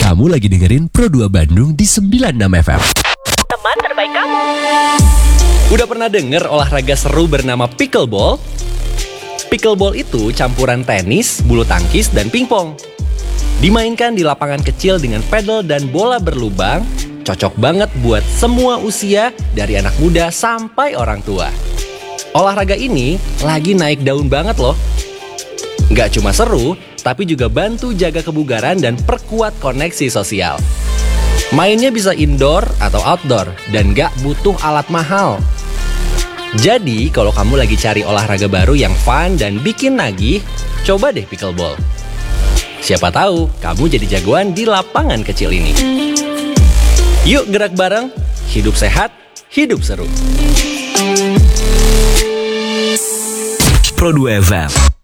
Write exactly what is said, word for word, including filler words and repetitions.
Kamu lagi dengerin Pro dua Bandung di sembilan puluh enam F M. Teman terbaik kamu. Udah pernah denger olahraga seru bernama pickleball? Pickleball itu campuran tenis, bulu tangkis, dan pingpong. Dimainkan di lapangan kecil dengan pedal dan bola berlubang, cocok banget buat semua usia dari anak muda sampai orang tua. Olahraga ini lagi naik daun banget loh. Nggak cuma seru, tapi juga bantu jaga kebugaran dan perkuat koneksi sosial. Mainnya bisa indoor atau outdoor dan nggak butuh alat mahal. Jadi, kalau kamu lagi cari olahraga baru yang fun dan bikin nagih, coba deh pickleball. Siapa tahu kamu jadi jagoan di lapangan kecil ini. Yuk gerak bareng, hidup sehat, hidup seru. Pro dua F M.